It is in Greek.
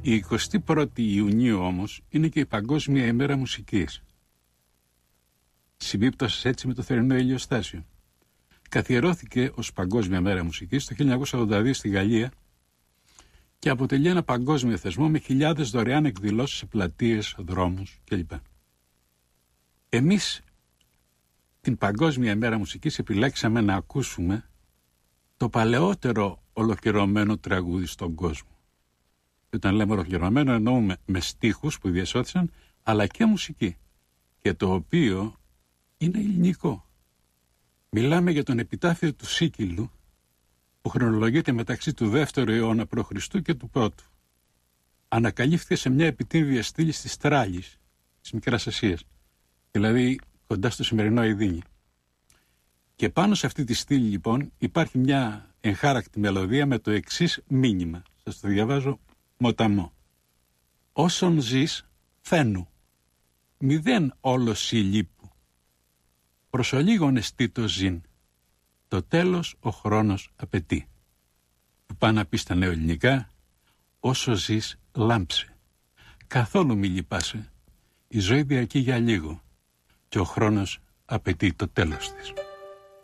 Η 21η Ιουνίου όμως είναι και η Παγκόσμια ημέρα μουσικής. Συμπίπτωσες έτσι με το θερινό ηλιοστάσιο. Καθιερώθηκε ως Παγκόσμια μέρα μουσικής το 1982 στη Γαλλία και αποτελεί ένα παγκόσμιο θεσμό με χιλιάδες δωρεάν εκδηλώσεις σε πλατείες, δρόμους κλπ. Εμείς την Παγκόσμια ημέρα μουσικής επιλέξαμε να ακούσουμε το παλαιότερο ολοκληρωμένο τραγούδι στον κόσμο. Και όταν λέμε ολοκληρωμένο εννοούμε με στίχους που διασώθησαν, αλλά και μουσική, και το οποίο είναι ελληνικό. Μιλάμε για τον επιτάφιο του Σίκυλου, που χρονολογείται μεταξύ του 2ου αιώνα π.Χ. και του 1ου. Ανακαλύφθηκε σε μια επιτύμβια στήλη της Τράλης, της Μικράς Ασίας, δηλαδή κοντά στο σημερινό Ιδίνη. Και πάνω σε αυτή τη στήλη λοιπόν υπάρχει μια εγχάρακτη μελωδία με το εξής μήνυμα. Σας το διαβάζω μοταμό. Όσον ζεις φαίνου, μηδέν όλο σι λείπου. Προσολίγων εστί το ζήν, το τέλος ο χρόνος απαιτεί. Που πάει να πει στα νεοελληνικά, όσο ζεις λάμψε. Καθόλου μη λυπάσαι, η ζωή διαρκεί για λίγο και ο χρόνος απαιτεί το τέλος της.